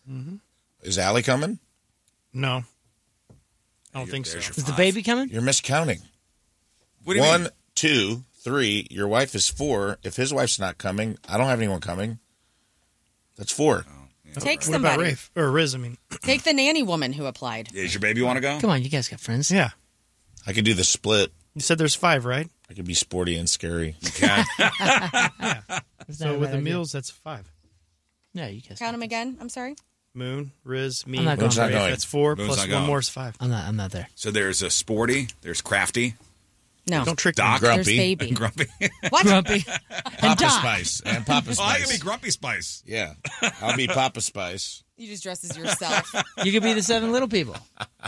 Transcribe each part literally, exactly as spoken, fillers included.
Mm-hmm. Is Allie coming? No. I don't think so. There's your Is the five. baby coming? You're miscounting. What do you One, mean? two, three. Your wife is four. If his wife's not coming, I don't have anyone coming. That's four. Take What about somebody. Rafe? Or Riz, I mean. Take the nanny woman who applied. Is your baby want to go? Come on, you guys got friends. Yeah. I could do the split. You said there's five, right? I could be sporty and scary. Okay. That's not So a with bad the idea. meals, that's five. Yeah, you guys. Count them again. I'm sorry. Moon, Riz, me, I'm not going. Moon's not Rafe. going. That's four. Moon's plus not one going. more is five. I'm not. I'm not there. So there's a sporty, there's crafty, No. Don't trick Doc. me. There's Grumpy. baby. and grumpy. What? Grumpy. Papa Doc. Spice. And Papa Oh, I can be Spice. Grumpy Spice. Yeah. I'll be Papa Spice. You just dress as yourself. You could be the seven little people.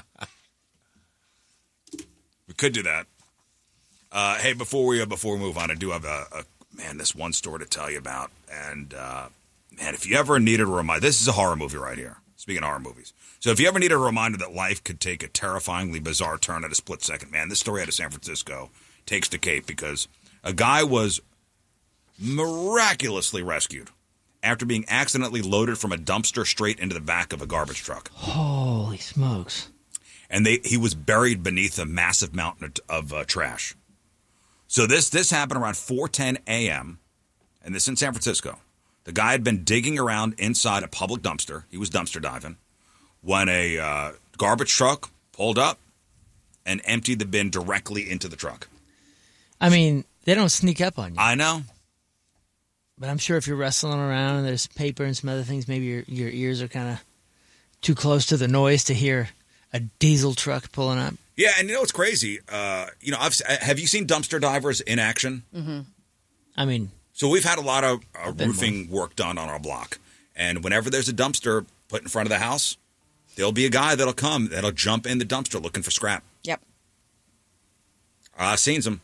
We could do that. Uh, hey, before we uh, before we move on, I do have a, a man this one story to tell you about. And uh, man, if you ever needed a reminder, this is a horror movie right here. Speaking of horror movies, so if you ever needed a reminder that life could take a terrifyingly bizarre turn at a split second, man, this story out of San Francisco takes the cake because a guy was miraculously rescued after being accidentally loaded from a dumpster straight into the back of a garbage truck. Holy smokes! And they he was buried beneath a massive mountain of uh, trash. So this this happened around four ten a.m., and this in San Francisco. The guy had been digging around inside a public dumpster. He was dumpster diving when a uh, garbage truck pulled up and emptied the bin directly into the truck. I mean, they don't sneak up on you. I know. But I'm sure if you're wrestling around and there's paper and some other things, maybe your your ears are kind of too close to the noise to hear a diesel truck pulling up. Yeah, and you know what's crazy? Uh, you know, I've have you seen dumpster divers in action? Mm-hmm. I mean, So we've had a lot of uh, been roofing work done on our block, and whenever there's a dumpster put in front of the house, there'll be a guy that'll come that'll jump in the dumpster looking for scrap. Yep. I've seen him.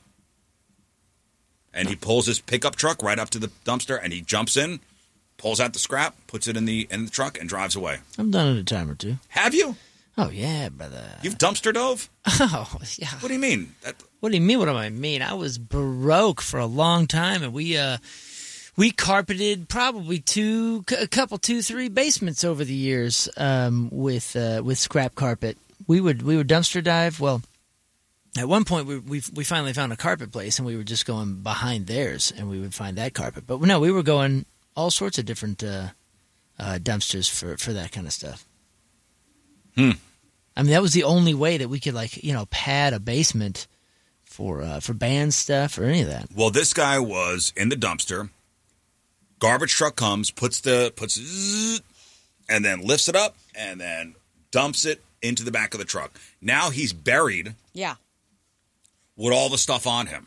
And he pulls his pickup truck right up to the dumpster, and he jumps in, pulls out the scrap, puts it in the in the truck, and drives away. I've done it a time or two. Have you? Oh yeah, brother. You've dumpster dove? Oh yeah. What do you mean? That, What do you mean? What do I mean? I was broke for a long time, and we uh, we carpeted probably two, a couple, two, three basements over the years um, with uh, with scrap carpet. We would we would dumpster dive. Well, at one point we we we finally found a carpet place, and we were just going behind theirs, and we would find that carpet. But no, we were going all sorts of different uh, uh, dumpsters for for that kind of stuff. Hmm. I mean, that was the only way that we could, like, you know, pad a basement for uh, for band stuff or any of that. well, this guy was in the dumpster. Garbage truck comes, puts the puts zzz, and then lifts it up, and then dumps it into the back of the truck. Now he's buried Yeah. with all the stuff on him.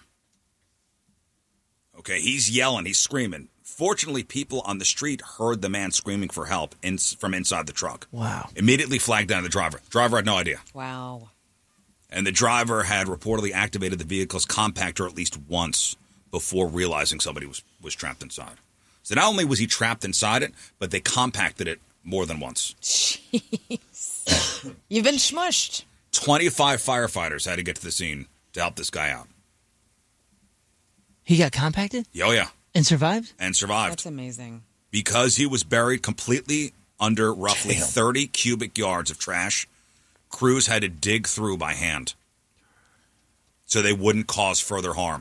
Okay, he's yelling, he's screaming. Fortunately, people on the street heard the man screaming for help in, from inside the truck. Wow. Immediately flagged down the driver. Driver had no idea. Wow. And the driver had reportedly activated the vehicle's compactor at least once before realizing somebody was, was trapped inside. So not only was he trapped inside it, but they compacted it more than once. Jeez. You've been smushed. twenty-five firefighters had to get to the scene to help this guy out. He got compacted Oh, yeah. and survived? And survived. That's amazing. Because he was buried completely under roughly Damn. thirty cubic yards of trash, crews had to dig through by hand so they wouldn't cause further harm.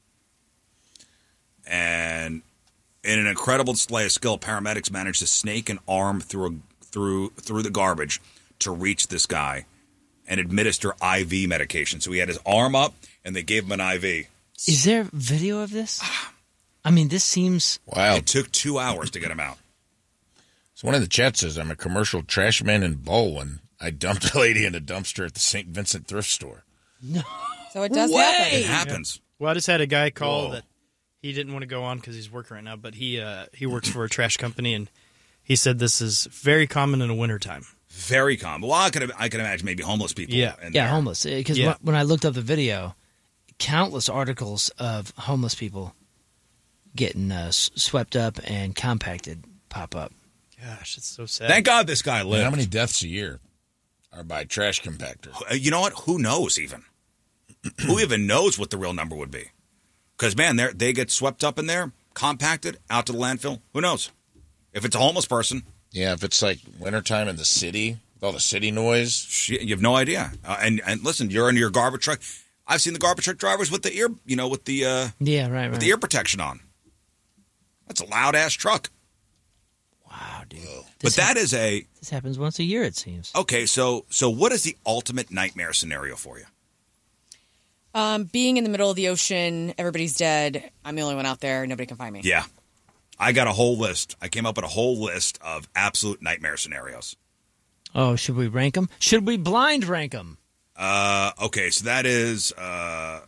And in an incredible display of skill, paramedics managed to snake an arm through a, through through the garbage to reach this guy and administer I V medication. So he had his arm up, and they gave him an I V. Is there video of this? I mean, this seems... Wow. It took two hours to get him out. So one of the chat says, I'm a commercial trash man in Baldwin. I dumped a lady in a dumpster at the Saint Vincent thrift store. No. So it does Way. happen. It happens. Well, I just had a guy call Whoa. that he didn't want to go on because he's working right now, but he uh, he works for a trash company, and he said this is very common in the wintertime. Very common. Well, I can I can imagine maybe homeless people. Yeah. in Yeah, there. homeless. Because Yeah. when I looked up the video, countless articles of homeless people getting uh, s- swept up and compacted pop up. Gosh, it's so sad. Thank God this guy Man, lived. how many deaths a year are by trash compactor? Uh, You know what? Who knows even? Who even knows what the real number would be? Because, man, they they get swept up in there, compacted, out to the landfill. Who knows? If it's a homeless person, Yeah, if it's like wintertime in the city, with all the city noise. Shit, you have no idea. Uh, and and listen, you're in your garbage truck. I've seen the garbage truck drivers with the ear, you know, with the uh, Yeah, right, with right. the ear protection on. That's a loud ass truck. Wow, dude. But This that is a This happens once a year, it seems. okay. So so what is the ultimate nightmare scenario for you? Um, being in the middle of the ocean, everybody's dead. I'm the only one out there. Nobody can find me. Yeah, I got a whole list. I came up with a whole list of absolute nightmare scenarios. Oh, should we rank them? Should we blind rank them? Uh, okay, so that is uh,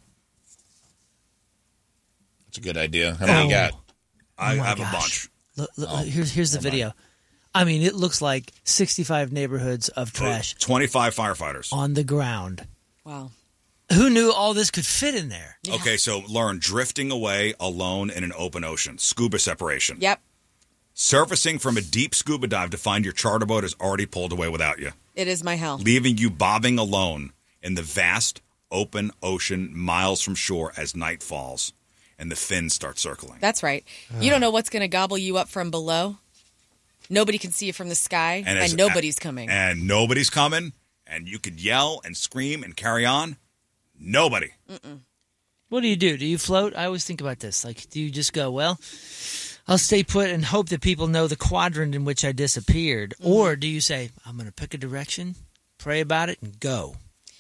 That's a good idea. How many you got? I my have a gosh. bunch. Look, look, here's here's the video. I mean, it looks like sixty-five neighborhoods of trash twenty-five firefighters. on the ground. Wow. Who knew all this could fit in there? Okay, so learn drifting away alone in an open ocean, scuba separation. Yep. Surfacing from a deep scuba dive to find your charter boat is already pulled away without you, It is my hell. leaving you bobbing alone in the vast open ocean miles from shore as night falls and the fins start circling. That's right. You don't know what's going to gobble you up from below. Nobody can see you from the sky, and, as- nobody's coming. And nobody's coming, and you could yell and scream and carry on. Nobody. What do you do? Do you float? I always think about this. Like, do you just go, well, I'll stay put and hope that people know the quadrant in which I disappeared? Mm-hmm. Or do you say, I'm going to pick a direction, pray about it, and go?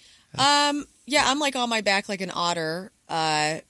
Um, yeah, I'm like on my back like an otter, uh,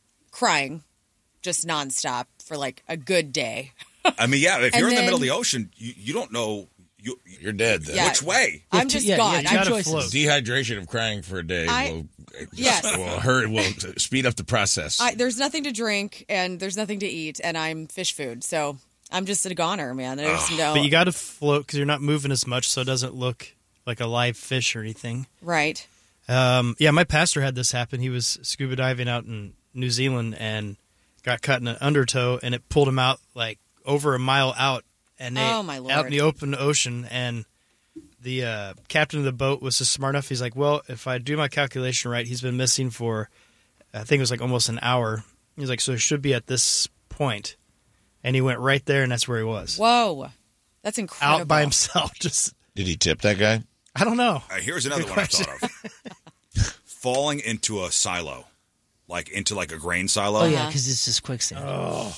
crying just nonstop for like a good day. I mean, yeah, if And you're in the then- middle of the ocean, you, you don't know you, You're dead then. Yeah. which way. I'm to- just yeah, gone. yeah, I'm gotta choices. float. Dehydration of crying for a day I- will, Yes. will hurt. Will speed up the process. I, there's nothing to drink and there's nothing to eat, and I'm fish food. So I'm just a goner, man. There's no But you got to float because you're not moving as much, so it doesn't look like a live fish or anything. right. Um, yeah, my pastor had this happen. He was scuba diving out in New Zealand and got cut in an undertow, and it pulled him out like over a mile out, and they, Oh, my out Lord. in the open ocean. And the uh, captain of the boat was just smart enough. He's like, "Well, if I do my calculation right, he's been missing for, I think it was like almost an hour." He's like, "So it should be at this point," and he went right there, and that's where he was, Whoa, that's incredible. out by himself. Just Did he tip that guy? I don't know. Uh, here's another Good one I question. thought of. Falling into a silo, like into like a grain silo. Oh, yeah, Uh-huh. because it's just quicksand.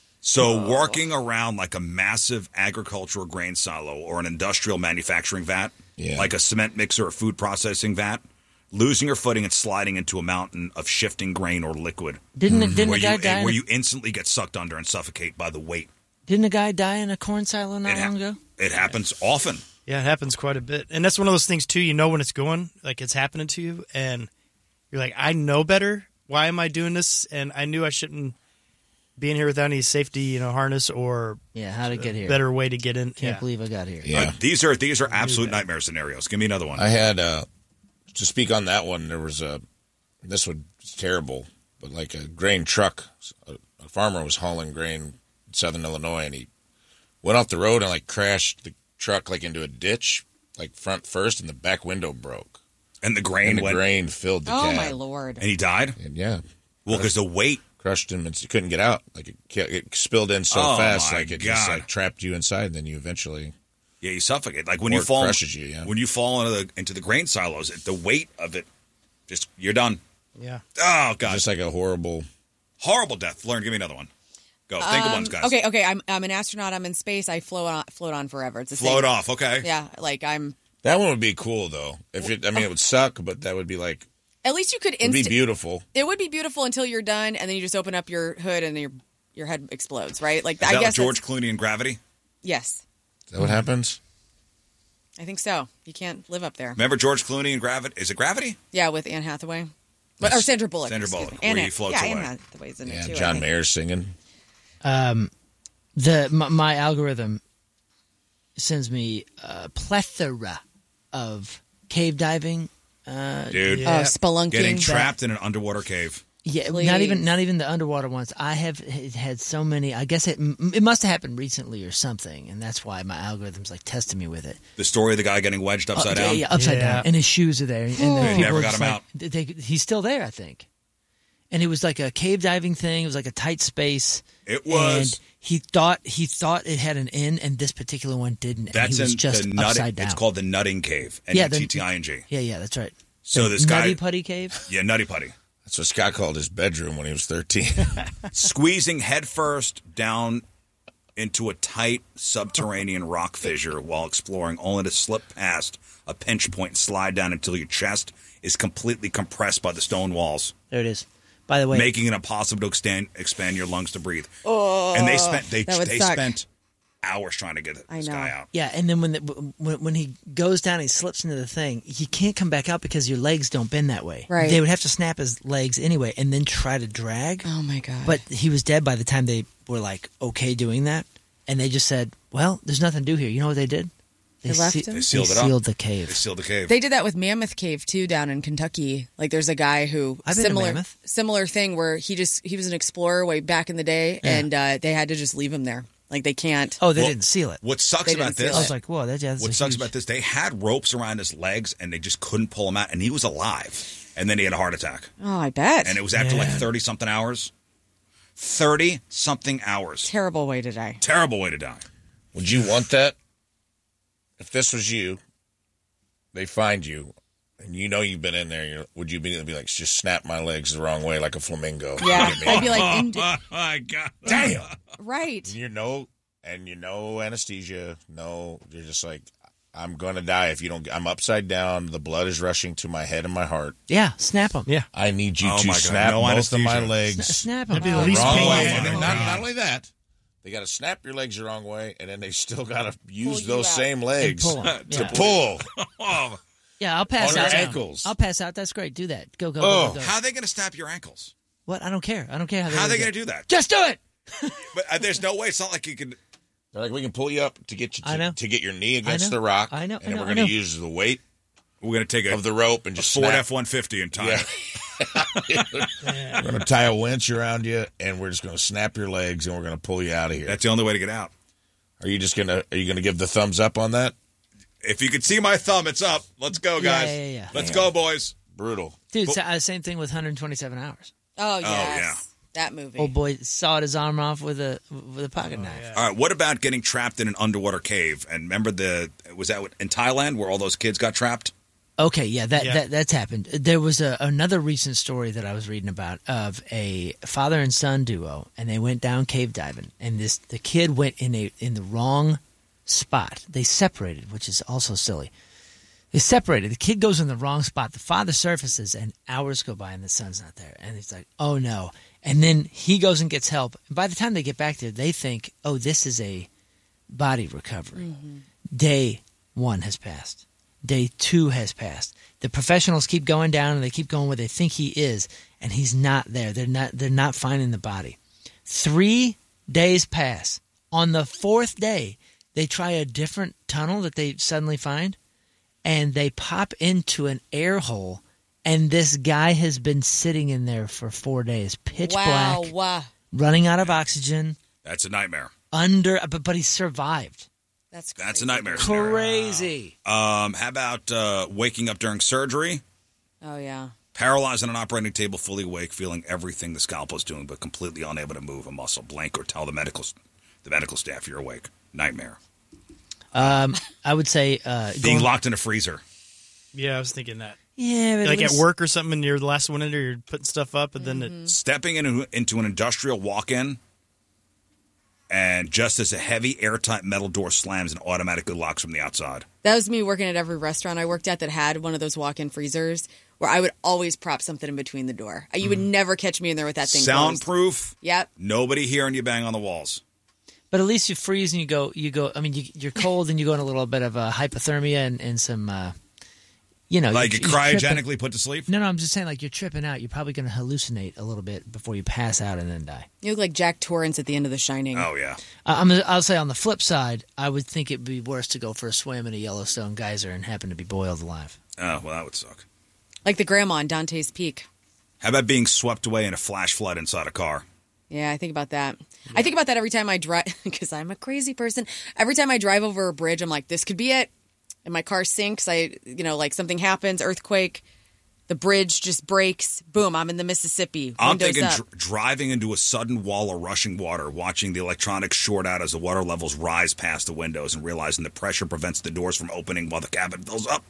So working around like a massive agricultural grain silo or an industrial manufacturing vat, Yeah. like a cement mixer or food processing vat, losing your footing and sliding into a mountain of shifting grain or liquid, Didn't, it, didn't where the guy you die? in where a- you instantly get sucked under and suffocate by the weight. Didn't a guy die in a corn silo not It, ha- long ago? it happens often. Yeah, it happens quite a bit. And that's one of those things, too, you know when it's going, like it's happening to you, and you're like, I know better. Why am I doing this? And I knew I shouldn't be in here without any safety, you know, harness or Yeah, how'd it get here? better way to get in. Can't Yeah. believe I got here. Yeah. Uh, these are these are absolute nightmare scenarios. Give me another one. I had uh, to speak on that one. There was a this was terrible, but like a grain truck. A, a farmer was hauling grain in southern Illinois, and he went off the road and like crashed the truck like into a ditch, like front first, and the back window broke, and the grain and the went, grain filled the Oh cab. my Lord. and he died. And yeah, Well, because the weight. crushed him and he couldn't get out. Like it, ca- it spilled in so Oh, fast, my like it just God. like trapped you inside. And then you eventually Yeah, you suffocate. Like when Or you it fall, crushes you, yeah. when you fall into the into the grain silos, it- the weight of it, just you're done. Yeah. Oh god, just like a horrible. horrible death. Learn, give me another one. Go, think of Um, ones, guys. Okay, okay. I'm I'm an astronaut. I'm in space. I float on, float on forever. It's the float same. off. Okay, Yeah, like I'm. That one would be cool though. If it, I mean, it would suck, but that would be like At least you could it would be inst- beautiful. It would be beautiful until you're done, and then you just open up your hood, and your your head explodes. Right? Like Is I that guess like George that's- Clooney in Gravity? Yes, Is that what happens? I think so. You can't live up there. Remember George Clooney in Gravity? Is it Gravity? Yeah, with Anne Hathaway. But, or Sandra Bullock. Sandra excuse Bullock, me. Anne where he Hath- floats yeah, Anne away. Hathaway's in Yeah, it too. I John think. Mayer singing. Um, the my, my algorithm sends me a plethora of cave diving. Uh, Dude, Yeah. Oh, spelunking. getting trapped in an underwater cave. yeah, Please. not even not even the underwater ones. I have h- had so many. I guess it it must have happened recently or something, and that's why my algorithm's like testing me with it. The story of the guy getting wedged upside Uh, yeah, down. yeah, upside Yeah. down, and his shoes are there, and the They people never are got just him like, out. They, he's still there, I think. and it was like a cave diving thing. It was like a tight space. It was. And he thought he thought it had an end, and this particular one didn't. And That's he was in just the nutting, upside down. It's called the Nutting Cave. N Yeah, U the- T T I N G. Yeah, yeah, that's right. So The this guy, Nutty Putty Cave. yeah, Nutty Putty, That's what Scott called his bedroom when he was thirteen. squeezing headfirst down into a tight subterranean rock fissure while exploring, only to slip past a pinch point and slide down until your chest is completely compressed by the stone walls, There it is. By the way, making it impossible to expand expand your lungs to breathe. Oh, and they spent they that would they suck. spent hours trying to get I this know. guy out. yeah, and then when, the, when when he goes down, he slips into the thing. He can't come back out because your legs don't bend that way. Right. They would have to snap his legs anyway, and then try to drag. Oh my god! But he was dead by the time they were like okay doing that, and they just said, "Well, there's nothing to do here." You know what they did? They left se- him? They sealed they it up. sealed the They cave. sealed the cave. they did that with Mammoth Cave too down in Kentucky. Like there's a guy who I've been to similar Mammoth. similar thing where he just he was an explorer way back in the day, Yeah. and uh, they had to just leave him there. Like they can't. Oh, they Well, didn't seal it. What sucks They about didn't seal this? I was like, "Whoa, that, that's What a sucks huge- about this? They had ropes around his legs and they just couldn't pull him out, and he was alive. And then he had a heart attack, Oh, I bet. and it was after like Man. thirty something hours. Thirty something hours. Terrible way to die. Terrible way to die. Would you want that? If this was you, they find you, and you know you've been in there, you're, would you be, be like, just snap my legs the wrong way like a flamingo? Yeah, Get me I'd out. be like, in, Oh my god! Damn! right. And you know, and you know anesthesia, no, you're just like, I'm going to die if you don't, I'm upside down, the blood is rushing to my head and my heart. Yeah, snap them. Yeah. I need you Oh to my God, snap no most of my anesthesia. legs. Snap them. That'd be the the least wrong painful. way. Oh And then my not, God. not only that, they got to snap your legs the wrong way, and then they still got to use you those out. same legs pull 'em. to Yeah. pull. Oh, Yeah, I'll pass On your out. ankles. I'll pass out. That's great. Do that. Go, go, go, Oh. go, go. how are they going to snap your ankles? What? I don't care. I don't care how, How are they do going it. to do that? Just do it. But uh, there's no way. It's not like you can. They're like, we can pull you up to get you I know. to, to get your knee against know. the rock. I know, I And then know, we're I going to know. use the weight We're going to take a, of the rope and a just Ford snap. F one fifty and tie Yeah. it. We're going to tie a winch around you, and we're just going to snap your legs, and we're going to pull you out of here. That's the only way to get out. Are you just going to? Are you going to give the thumbs up on that? If you could see my thumb, it's up. Let's go, Yeah, guys. yeah, yeah, yeah. Let's go, boys. Brutal. Dude, sa- uh, same thing with one hundred twenty-seven hours. Oh yes, yeah. that movie. Old boy sawed his arm off with a with a pocket Oh, knife. All right, what about getting trapped in an underwater cave? And remember the was that in Thailand where all those kids got trapped? Okay, yeah, that, Yeah. that that's happened. There was a, another recent story that I was reading about of a father and son duo, and they went down cave diving, and this the kid went in a in the wrong spot. They separated, which is also silly. They separated. The kid goes in the wrong spot. The father surfaces, and hours go by, and the son's not there. And he's like, "Oh no!" And then he goes and gets help. And by the time they get back there, they think, "Oh, this is a body recovery." Day one has passed. Day two has passed. The professionals keep going down, and they keep going where they think he is, and he's not there. They're not. They're not finding the body. Three days pass. On the fourth day, they try a different tunnel that they suddenly find, and they pop into an air hole, and this guy has been sitting in there for four days, pitch wow, black, wow, running out of oxygen, That's a nightmare. under, but, but he survived. that's crazy. That's a nightmare scenario. Crazy. Um, how about uh, waking up during surgery, Oh yeah, paralyzed on an operating table, fully awake, feeling everything the scalpel's doing, but completely unable to move a muscle, blink, or tell the medical the medical staff you're awake. Nightmare. Um, I would say uh, Being going- locked in a freezer. Yeah, I was thinking that. Yeah, but Like at at least- work or something, and you're the last one in there, you're putting stuff up, and then it, Stepping in, into an industrial walk-in, and just as a heavy, airtight metal door slams and automatically locks from the outside. that was me working at every restaurant I worked at that had one of those walk-in freezers where I would always prop something in between the door. You would never catch me in there with that thing closed. Soundproof. Yep. Nobody hearing you bang on the walls. But at least you freeze and you go. You go. I mean, you, you're cold and you go in a little bit of uh, hypothermia and, and some, uh, you know, Like you, you you're tripping- cryogenically put to sleep. No, no, I'm just saying, like you're tripping out. You're probably going to hallucinate a little bit before you pass out and then die. You look like Jack Torrance at the end of The Shining. Oh yeah. Uh, I'm, I'll say on the flip side, I would think it'd be worse to go for a swim in a Yellowstone geyser and happen to be boiled alive. Oh well, that would suck. Like the grandma on Dante's Peak. How about being swept away in a flash flood inside a car? Yeah, I think about that. I think about that every time I drive, because I'm a crazy person. Every time I drive over a bridge, I'm like, this could be it. And my car sinks. I, you know, like something happens, earthquake. The bridge just breaks. Boom, I'm in the Mississippi. I'm Windows thinking up. dr- driving into a sudden wall of rushing water, watching the electronics short out as the water levels rise past the windows, and realizing the pressure prevents the doors from opening while the cabin fills up.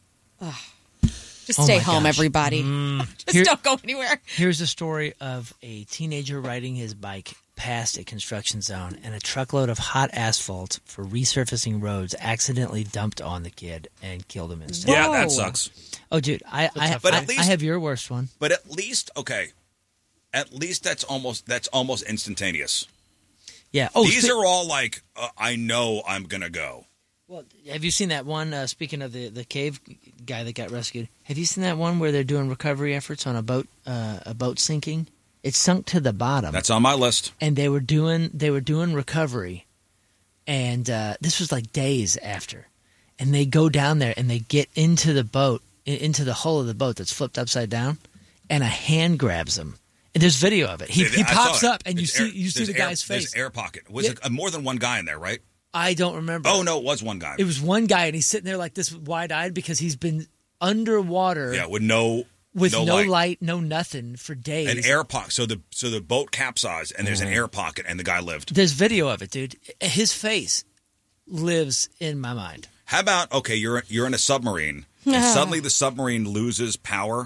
Just Oh stay my home, gosh. everybody. Just Here- don't go anywhere. Here's a story of a teenager riding his bike past a construction zone, and a truckload of hot asphalt for resurfacing roads accidentally dumped on the kid and killed him instantly. Yeah, Whoa. that sucks. Oh, dude, I I, But I, at least- I have your worst one. But at least, okay, at least that's almost that's almost instantaneous. Yeah. Oh, These spe- are all like, uh, I know I'm gonna go. Well, have you seen that one? Uh, speaking of the, the cave guy that got rescued, have you seen that one where they're doing recovery efforts on a boat uh, a boat sinking? It sunk to the bottom, That's on my list. and they were doing they were doing recovery, and uh, this was like days after, and they go down there and they get into the boat i- into the hull of the boat that's flipped upside down, and a hand grabs them. And there's video of it. He, he I saw pops it. up, and you It's see air- you see there's the air- guy's there's face. air pocket. Was Yeah. it uh, more than one guy in there? Right? I don't remember. Oh no, it was one guy. It was one guy, and he's sitting there like this, wide-eyed, because he's been underwater yeah, with no with no, no, light. light. no nothing for days. An air pocket. So the so the boat capsized, and there's Mm-hmm. an air pocket, and the guy lived. There's video of it, dude. His face lives in my mind. How about okay? You're you're in a submarine, and suddenly the submarine loses power,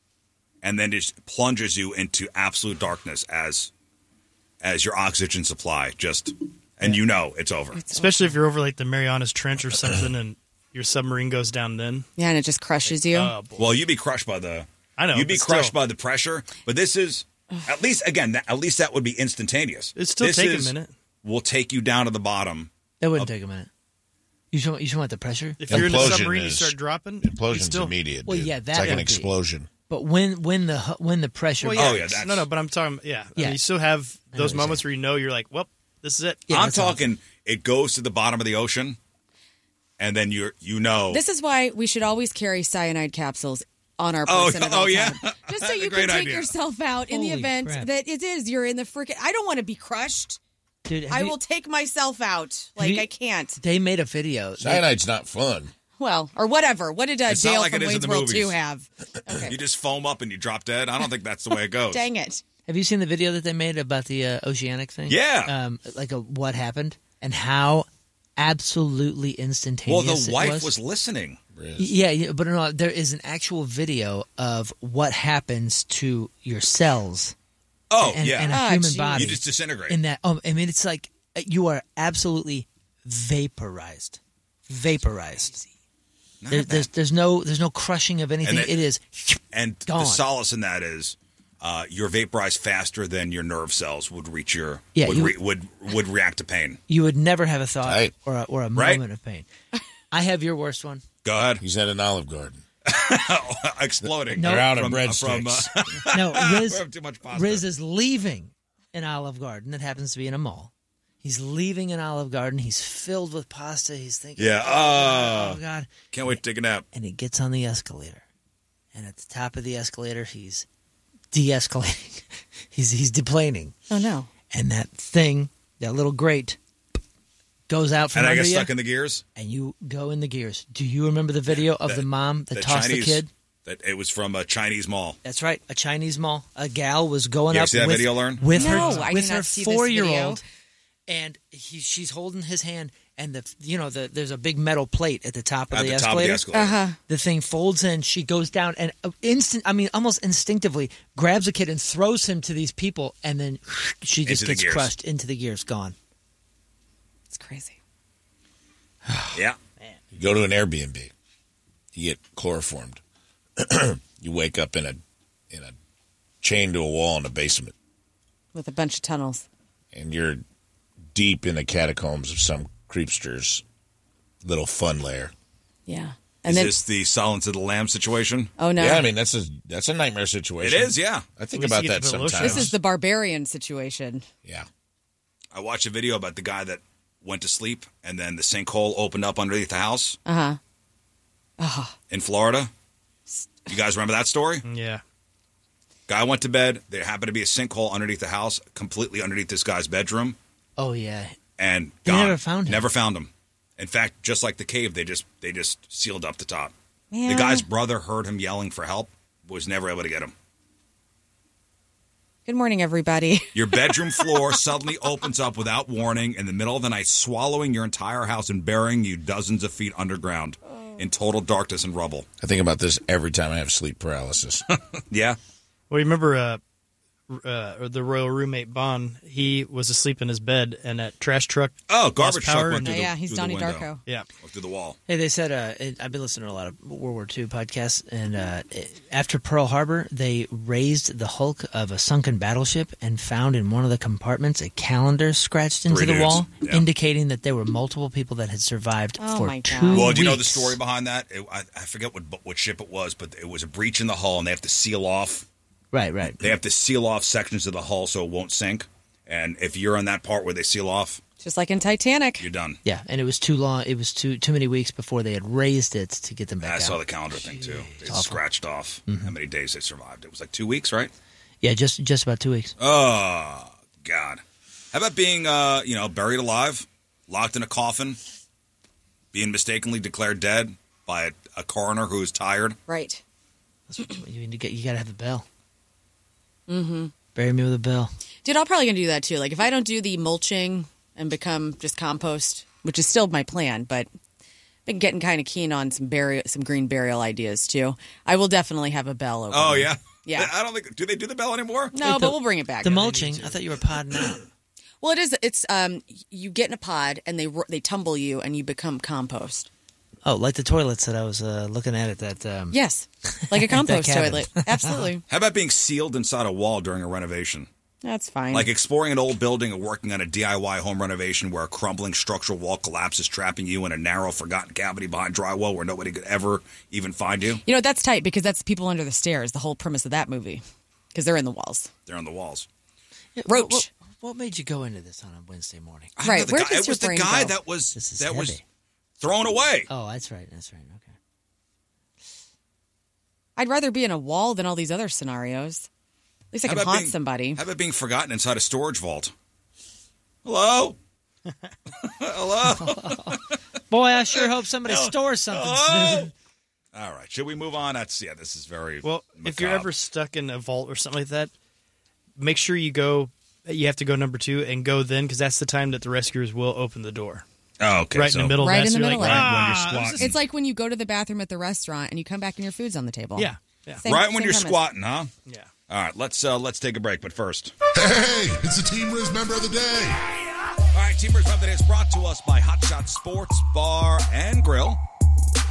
and then just plunges you into absolute darkness as as your oxygen supply just, and you know it's over. Especially if you're over like the Marianas Trench or something, and your submarine goes down. Then Yeah, and it just crushes you. oh, boy. Well, you'd be crushed by the. I know, You'd be but crushed still. by the pressure, but this is at least again. That, at least that would be instantaneous. It'd still This take a is, minute. We'll take you down to the bottom. That wouldn't take a minute. You just, want- you just want the pressure? If you're in a Implosion submarine, you is- start dropping. you Implosion's still, immediate. Well, dude. yeah, it's that like an would be- explosion. But when when the hu- when the pressure, Well, yeah. Oh, yeah, that's- no, no. But I'm talking. Yeah, I Yeah. mean, you still have I know those what you're moments where you know you're like, well, this is it. Yeah, I'm that's awesome. talking. It goes to the bottom of the ocean, and then you're you know. This is why we should always carry cyanide capsules on our Oh, person. at oh, all yeah? times. Just so That's a you great can take idea. yourself out in the Holy event crap. that it is you're in the freaking. I don't want to be crushed. dude, have I you- will take myself out. Like you- I can't. They made a video. Cyanide's not fun. Well, or whatever. What did uh, It's not Dale like from it is in Wayne's the World movies. two have? Okay. You just foam up and you drop dead. I don't think that's the way it goes. Dang it. Have you seen the video that they made about the uh, oceanic thing? Yeah. Um, like a, what happened and how absolutely Well, instantaneous the it wife was. was listening. Yeah, yeah, but no, there is an actual video of what happens to your cells Oh and, yeah, and a Ah, human geez. body. you just disintegrate. in that. Oh, I mean, it's like uh, you are absolutely vaporized, vaporized. Not There, bad. there's there's no there's no crushing of anything. And it- it is and gone. the solace in that is uh, you're vaporized faster than your nerve cells would reach your Yeah, would, you- re- would would react to pain. you would never have a thought Right. or a, or a Right. moment of pain. I have your worst one. Go ahead. He's at an Olive Garden. Exploding. No. They're out of From- breadsticks. from, uh, No, Riz, we have too much pasta. Riz is leaving an Olive Garden that happens to be in a mall. He's leaving an Olive Garden. He's filled with pasta. He's thinking, Yeah. oh, Uh, God. can't wait to take a nap. And he gets on the escalator. And at the top of the escalator, he's de-escalating. he's, he's deplaning. Oh no. And that thing, that little grate, goes out from And I under get you, stuck in the gears. and you go in the gears. Do you remember the video of That- the mom that the tossed Chinese, the kid? That it was from a Chinese mall. That's right, a Chinese mall. A gal was going You ever up see that with, video, Lauren? with No, her I with did her not see this four year video. old, and he, she's holding his hand, and the you know the there's a big metal plate at the top of At the, the top of escalator. the escalator. Uh huh. The thing folds in. She goes down and uh, instant. I mean, almost instinctively grabs a kid and throws him to these people, and then she just Into the gets gears. crushed into the gears. Gone. It's crazy. Yeah. You go to an Airbnb. You get chloroformed. You wake up in a in a chained to a wall in a basement, With a bunch of tunnels. and you're deep in the catacombs of some creepster's little fun lair. Yeah. Is And then this the Silence of the Lambs situation? oh no. Yeah, I mean that's a that's a nightmare It situation. is, yeah. I think At least about you get that to put lotion sometimes. This is the barbarian situation. yeah. I watched a video about the guy that went to sleep and then the sinkhole opened up underneath the house Uh huh. in Florida. You guys remember that story? Yeah. Guy went to bed. There happened to be a sinkhole underneath the house, completely underneath this guy's bedroom, Oh yeah. and They gone. never found him. Never found him. In fact, just like the cave, they just they just sealed up the top. Man. The guy's brother heard him yelling for help. was never able to get him. Good morning, everybody. Your bedroom floor suddenly opens up without warning in the middle of the night, swallowing your entire house and burying you dozens of feet underground in total darkness and rubble. I think about this every time I have sleep paralysis. Yeah? Well, you remember uh, uh, the royal roommate Bond? He was asleep in his bed, and that trash truck. Oh, garbage lost power truck went and- through Oh, the yeah, he's through Donnie the window. Darko. Yeah. Or through the wall. Hey, they said uh, it, I've been listening to a lot of World War Two podcasts, and uh, it- after Pearl Harbor, they raised the hulk of a sunken battleship and found in one of the compartments a calendar scratched into Three the dudes. wall, Yeah. indicating that there were multiple people that had survived Oh, for my two God. Well, do you know the weeks. story behind that? It, I, I forget what what ship it was, but it was a breach in the hull, and they have to seal off. Right, right. They have to seal off sections of the hull so it won't sink. And if you're on that part where they seal off, Just like in Titanic. you're done. Yeah, and it was too long. It was too too many weeks before they had raised it to get them back I out. saw the calendar thing too. They awful. scratched off Mm-hmm. how many days they survived. It was like two weeks, right? Yeah, just just about two weeks. Oh God! How about being, uh, you know, buried alive, locked in a coffin, being mistakenly declared dead by a, a coroner who is tired? Right. That's what you need to get. You got to have a bell. Mm-hmm. Bury me with a bell. Dude, I'm probably going to do that too. Like, if I don't do the mulching and become just compost, which is still my plan, but I've been getting kind of keen on some burial, some green burial ideas too. I will definitely have a bell over Oh me. yeah, Yeah. I don't think. Do they do the bell anymore? No, Wait, but the- we'll bring it back. The mulching. I thought you were podding out. Well, it is. It's um, you get in a pod and they ro- they tumble you and you become compost. Oh, like the toilets that I was uh, looking at at that. Um, Yes, like a compost cabin. toilet. Absolutely, How about being sealed inside a wall during a renovation? that's fine. Like exploring an old building or working on a D I Y home renovation where a crumbling structural wall collapses, trapping you in a narrow, forgotten cavity behind drywall where nobody could ever even find you. you know, that's tight because that's people under the stairs. The whole premise of that movie, because they're in the walls. They're on the walls. Yeah, Roach. What, what made you go into this on a Wednesday morning? I don't know, Right, the where guy, does it your was the brain guy go? that was This is that was heavy. thrown away. Oh, that's right. That's right. Okay. I'd rather be in a wall than all these other scenarios. At least I How can about haunt being- somebody. How about being forgotten inside a storage vault? Hello? Hello? Boy, I sure hope somebody stores something Hello? soon. All right. Should we move on? That's yeah, this is very Well, if you're macabre. ever stuck in a vault or something like that, make sure you go. You have to go number two and go then, because that's the time that the rescuers will open the door. Oh, okay. right so in the middle. Right of that, in the so you're middle like, of it. Right when you're "Ah, squatting. It's like when you go to the bathroom at the restaurant and you come back and your food's on the table. Yeah, yeah, Same- right when same you're premise. squatting, huh? yeah. All right, let's uh, let's take a break, but first. Hey, it's the Team Riz member of the day. All right, Team Member of the Day is brought to us by Hot Shot Sports Bar and Grill.